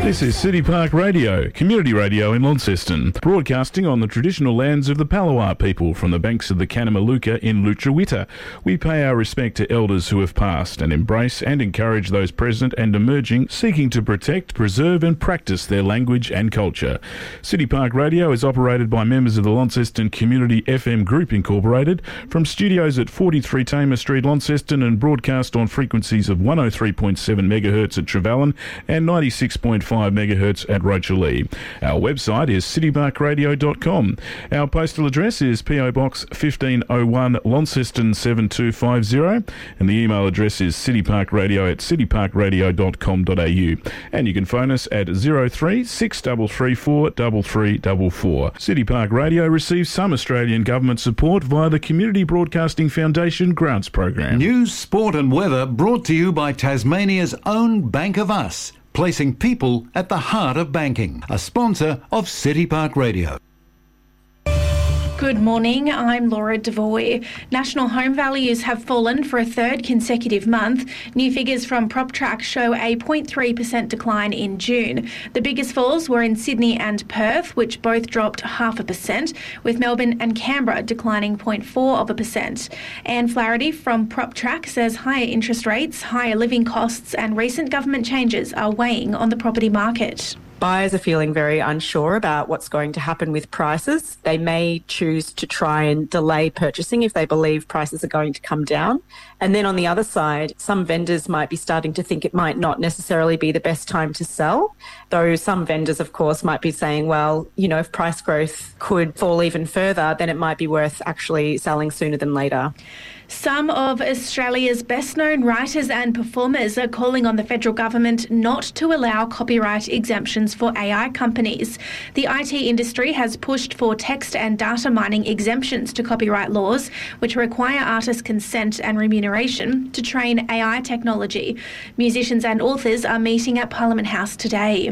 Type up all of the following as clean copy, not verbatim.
This is City Park Radio, community radio in Launceston, broadcasting on the traditional lands of the Palawa people from the banks of the Kanamaluka in Lutruwita. We pay our respect to elders who have passed and embrace and encourage those present and emerging, seeking to protect, preserve and practice their language and culture. City Park Radio is operated by members of the Launceston Community FM Group Incorporated from studios at 43 Tamer Street, Launceston, and broadcast on frequencies of 103.7 MHz at Trevally and 96.5 megahertz at Rochalee. Our website is cityparkradio.com. Our postal address is PO Box 1501 Launceston 7250 and the email address is cityparkradio@cityparkradio.com.au, and you can phone us at 03 6334 3344. City Park Radio receives some Australian government support via the Community Broadcasting Foundation grants program. News, sport and weather brought to you by Tasmania's own Bank of Us, placing people at the heart of banking. A sponsor of City Park Radio. Good morning, I'm Laura Devoy. National home values have fallen for a third consecutive month. New figures from PropTrack show a 0.3% decline in June. The biggest falls were in Sydney and Perth, which both dropped 0.5%, with Melbourne and Canberra declining 0.4%. Anne Flaherty from PropTrack says higher interest rates, higher living costs and recent government changes are weighing on the property market. Buyers are feeling very unsure about what's going to happen with prices. They may choose to try and delay purchasing if they believe prices are going to come down. And then on the other side, some vendors might be starting to think it might not necessarily be the best time to sell. Though some vendors, of course, might be saying, well, you know, if price growth could fall even further, then it might be worth actually selling sooner than later. Some of Australia's best-known writers and performers are calling on the federal government not to allow copyright exemptions for AI companies. The IT industry has pushed for text and data mining exemptions to copyright laws, which require artists' consent and remuneration to train AI technology. Musicians and authors are meeting at Parliament House today.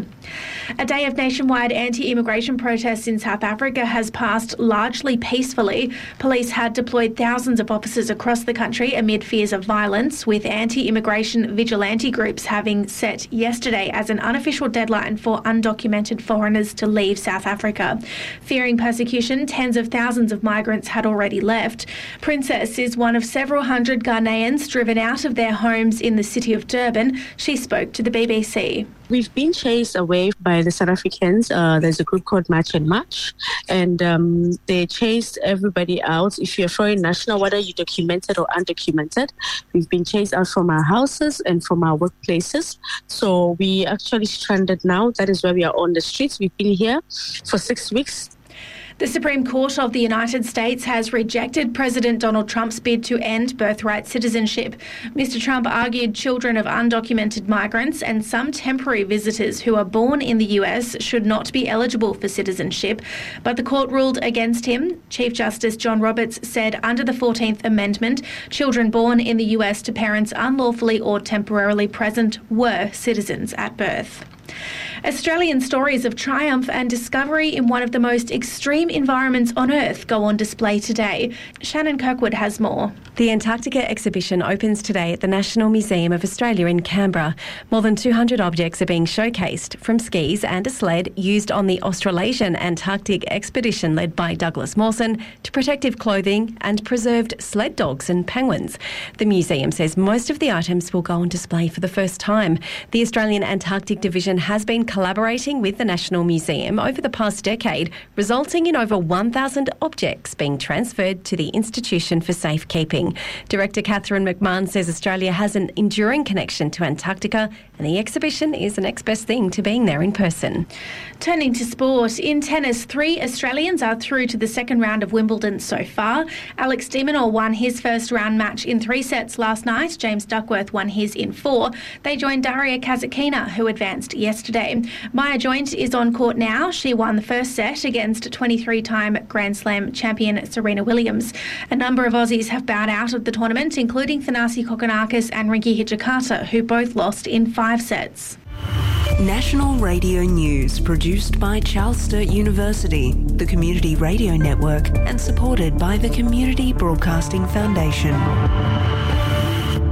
A day of nationwide anti-immigration protests in South Africa has passed largely peacefully. Police had deployed thousands of officers across the country amid fears of violence, with anti-immigration vigilante groups having set yesterday as an unofficial deadline for undocumented foreigners to leave South Africa. Fearing persecution, tens of thousands of migrants had already left. Princess is one of several hundred Ghanaians driven out of their homes in the city of Durban. She spoke to the BBC. We've been chased away by the South Africans. There's a group called Match and Match, and they chased everybody out. If you're a foreign national, whether you're documented or undocumented, we've been chased out from our houses and from our workplaces. So we actually stranded now. That is why we are on the streets. We've been here for 6 weeks. The Supreme Court of the United States has rejected President Donald Trump's bid to end birthright citizenship. Mr. Trump argued children of undocumented migrants and some temporary visitors who are born in the US should not be eligible for citizenship, but the court ruled against him. Chief Justice John Roberts said under the 14th Amendment, children born in the US to parents unlawfully or temporarily present were citizens at birth. Australian stories of triumph and discovery in one of the most extreme environments on Earth go on display today. Shannon Kirkwood has more. The Antarctica exhibition opens today at the National Museum of Australia in Canberra. More than 200 objects are being showcased, from skis and a sled used on the Australasian Antarctic expedition led by Douglas Mawson to protective clothing and preserved sled dogs and penguins. The museum says most of the items will go on display for the first time. The Australian Antarctic Division has been collaborating with the National Museum over the past decade, resulting in over 1,000 objects being transferred to the institution for safekeeping. Director Catherine McMahon says Australia has an enduring connection to Antarctica, and the exhibition is the next best thing to being there in person. Turning to sport, in tennis, 3 Australians are through to the second round of Wimbledon so far. Alex de Minaur won his first round match in 3 sets last night. James Duckworth won his in 4. They joined Daria Kasatkina, who advanced yesterday. Maya Joint is on court now. She won the first set against 23-time Grand Slam champion Serena Williams. A number of Aussies have bowed out of the tournament, including Thanasi Kokkinakis and Rinky Hijikata, who both lost in 5 sets. National Radio News, produced by Charles Sturt University, the Community Radio Network, and supported by the Community Broadcasting Foundation.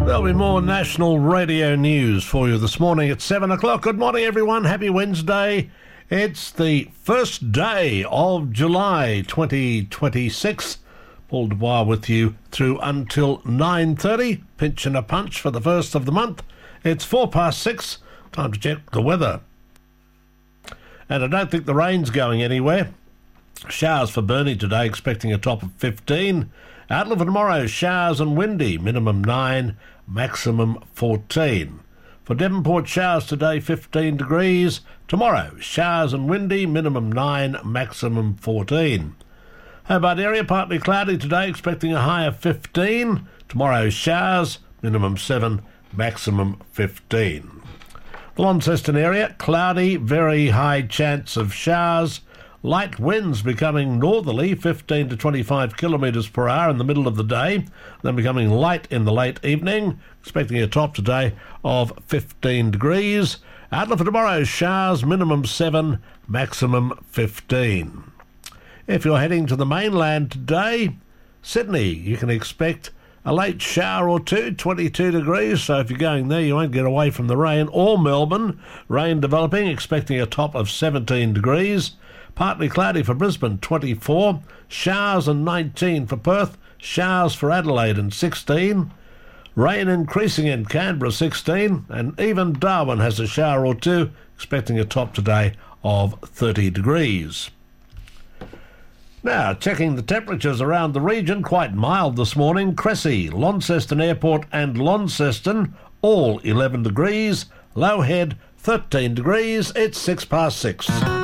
There'll be more national radio news for you this morning at 7 o'clock. Good morning, everyone. Happy Wednesday. It's the first day of July 2026. Paul Dubois with you through until 9:30. Pinch and a punch for the first of the month. It's 6:04. Time to check the weather. And I don't think the rain's going anywhere. Showers for Burnie today, expecting a top of 15. Outlook for tomorrow, showers and windy, minimum 9, maximum 14. For Devonport, showers today, 15 degrees. Tomorrow, showers and windy, minimum 9, maximum 14. Hobart area, partly cloudy today, expecting a high of 15. Tomorrow, showers, minimum 7, maximum 15. The Launceston area, cloudy, very high chance of showers. Light winds becoming northerly, 15 to 25 kilometres per hour in the middle of the day, then becoming light in the late evening, expecting a top today of 15 degrees. Outlook for tomorrow, showers, minimum 7, maximum 15. If you're heading to the mainland today, Sydney, you can expect a late shower or two, 22 degrees, so if you're going there you won't get away from the rain. Or Melbourne, rain developing, expecting a top of 17 degrees. Partly cloudy for Brisbane, 24. Showers and 19 for Perth. Showers for Adelaide and 16. Rain increasing in Canberra, 16. And even Darwin has a shower or two, expecting a top today of 30 degrees. Now, checking the temperatures around the region, quite mild this morning. Cressy, Launceston Airport and Launceston, all 11 degrees. Low Head, 13 degrees. It's 6:06.